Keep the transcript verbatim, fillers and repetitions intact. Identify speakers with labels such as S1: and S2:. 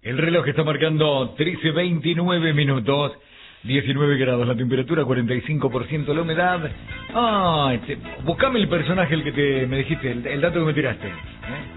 S1: El reloj está marcando trece veintinueve minutos, diecinueve grados la temperatura, cuarenta y cinco por ciento la humedad. Ah, este, buscame el personaje el que te me dijiste, el, el dato que me tiraste, ¿eh?